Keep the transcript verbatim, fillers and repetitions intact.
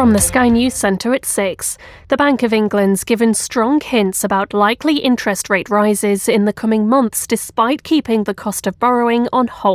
From the Sky News Centre at six, the Bank of England's given strong hints about likely interest rate rises in the coming months despite keeping the cost of borrowing on hold.